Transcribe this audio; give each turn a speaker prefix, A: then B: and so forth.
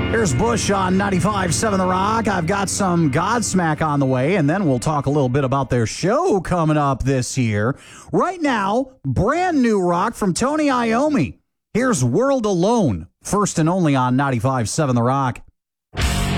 A: Here's Bush on 95.7 The Rock. I've got some Godsmack on the way, and then we'll talk a little bit about their show coming up this year. Right now, brand new rock from Tony Iommi. Here's World Alone, first and only on 95.7 The Rock.